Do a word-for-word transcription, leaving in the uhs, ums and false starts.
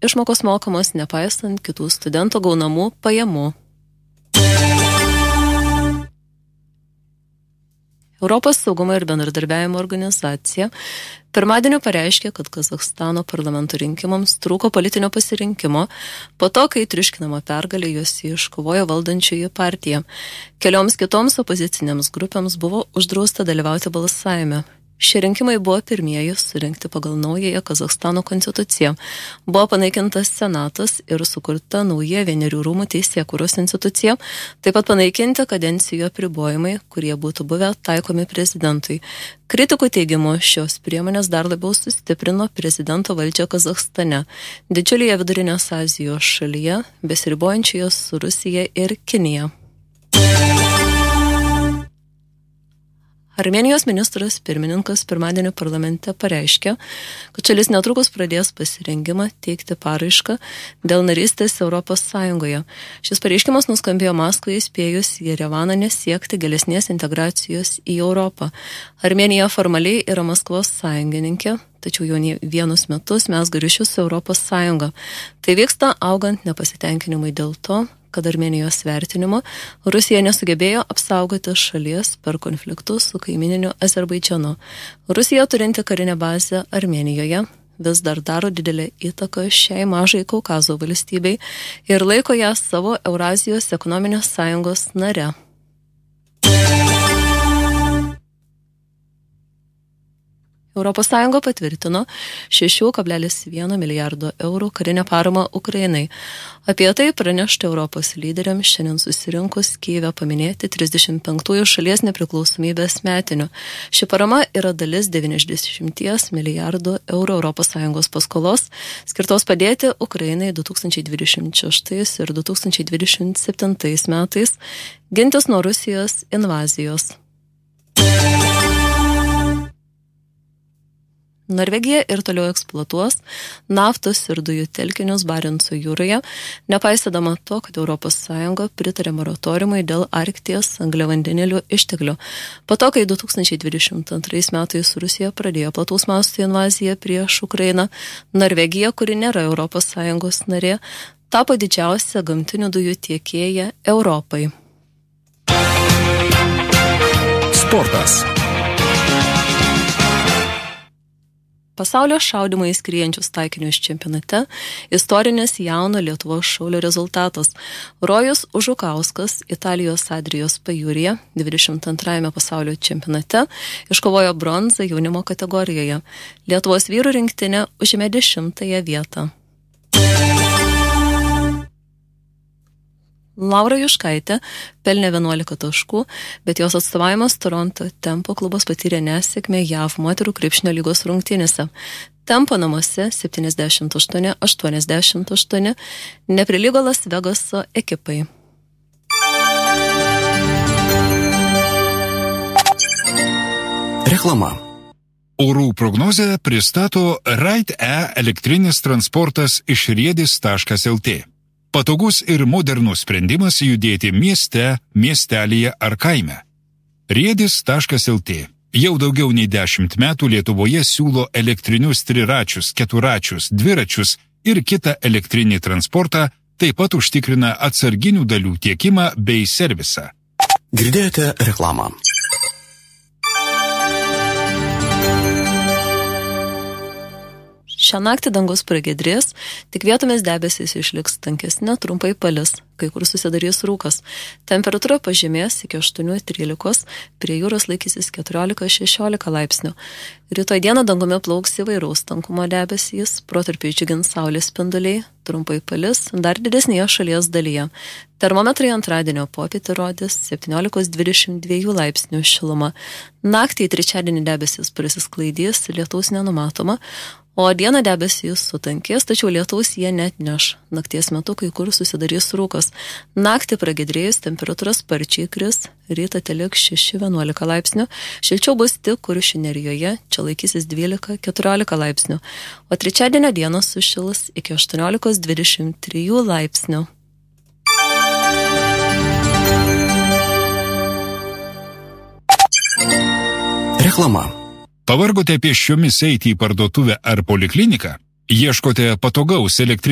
išmokos mokamos nepaisant kitų studentų gaunamų pajamų. Europos saugumo ir bendradarbiavimo organizacija pirmadienį pareiškė, kad Kazachstano parlamento rinkimams trūko politinio pasirinkimo po to, kai triuškinama pergalė juos iškovojo valdančioji partija. Kelioms kitoms opozicinėms grupėms buvo uždrausta dalyvauti balsavime. Šie rinkimai buvo pirmieji surinkti pagal naująją Kazachstano konstituciją. Buvo panaikintas senatas ir sukurta nauja vienerių rūmų teisėkūros institucija, taip pat panaikinti kadencijų apribojimai, kurie būtų buvę taikomi prezidentui. Kritikų teigimu šios priemonės dar labiau sustiprino prezidento valdžią Kazachstane, didžiulėje Vidurinės Azijos šalyje, besiribojančioje su Rusija ir Kinija. Armėnijos ministras pirmininkas pirmadienį parlamente pareiškė, kad šalis netrukus pradės pasirengimą teikti paraišką dėl narystės Europos Sąjungoje. Šis pareiškimas nuskambėjo Maskvoje įspėjus Jerevaną nesiekti gilesnės integracijos į Europą. Armėnija formaliai yra Maskvos sąjungininkė, tačiau jau ne vienus metus mezga ryšius su Europos Sąjunga. Tai vyksta augant nepasitenkinimui dėl to, kad Armėnijos vertinimu Rusija nesugebėjo apsaugoti šalies per konfliktus su kaimininiu Azerbaidžanu. Rusija turinti karinę bazę Armėnijoje vis dar daro didelę įtaką šiai mažai Kaukazo valstybei ir laiko ją savo Eurazijos ekonominės sąjungos nare. Europos Sąjunga patvirtino šeši kablelis vienas milijardo eurų karinę paramą Ukrainai. Apie tai pranešta Europos lyderiams šiandien susirinkus Kyjive paminėti trisdešimt penktųjų šalies nepriklausomybės metinių. Ši parama yra dalis devyniasdešimt milijardų eurų Europos Sąjungos paskolos, skirtos padėti Ukrainai du tūkstančiai dvidešimt šeštais ir du tūkstančiai dvidešimt septintais metais gintis nuo Rusijos invazijos. Norvegija ir toliau eksploatuos naftos ir dujų telkinius Barenco jūroje, nepaisydama to, kad Europos Sąjunga pritarė moratoriumui dėl Arkties angliavandenilių išteklių. Po to, kai du tūkstančiai dvidešimt antrais metais Rusija pradėjo plataus masto invaziją prieš Ukrainą, Norvegija, kuri nėra Europos Sąjungos narė, tapo didžiausia gamtinių dujų tiekėja Europai. Sportas. Pasaulio šaudymo į skriejančius taikinius čempionate istorinis jauno Lietuvos šaulio rezultatas. Rojus Užukauskas Italijos Adrijos pajūryje dvidešimt antrajame pasaulio čempionate iškovojo bronzą jaunimo kategorijoje. Lietuvos vyrų rinktinė užėmė dešimtąją vietą. Laura Juškaitė pelnė vienuolika taškų, bet jos atstovavimas Toronto Tempo klubas patyrė nesėkmę J A V moterų krepšinio lygos rungtynėse. Tempo namuose septyniasdešimt aštuoni aštuoniasdešimt aštuoni neprilygo Las Vegaso ekipai. Reklama. Orų prognozę pristato Ride-E elektrinis transportas iš riedis taškas el tė. Patogus ir modernus sprendimas judėti mieste, miestelyje ar kaime. riedis taškas el tė jau daugiau nei dešimt metų Lietuvoje siūlo elektrinius triračius, keturačius, dviračius ir kitą elektrinį transportą, taip pat užtikrina atsarginių dalių tiekimą bei servisą. Girdėjote reklamą. Šią naktį dangus pragiedrės, tik vietomis debesys išliks tankesni, trumpai palis, kai kur susidarys rūkas. Temperatūra pažemės iki aštuonių trylikos, prie jūros laikysis keturiolika šešiolika laipsnių. Rytoj dieną dangumi plauks įvairaus tankumo debesys, protarpiais džiugins saulės spinduliai, trumpai palis, dar didesnėje šalies dalyje. Termometrai antradienio popietį rodys septyniolika dvidešimt dva laipsnių šilumą. Naktį į trečiadienį debesys prasisklaidys, lietaus nenumatoma, o dieną debesys sutankės, tačiau lietaus jie neatneš. Nakties metu kai kur susidarys rūkas. Naktį pragiedrėjus temperatūra sparčiai kris, rytą teliks šeši vienuolika laipsnių, šilčiau bus tik Kuršių nerijoje, čia laikysis dvylika keturiolika laipsnių, o trečiadienio dieną sušils iki aštuoniolika dvidešimt trys laipsnių. Reklama. Pavargote pėsčiomis eiti į parduotuvę ar polikliniką? Ieškote patogaus elektrinio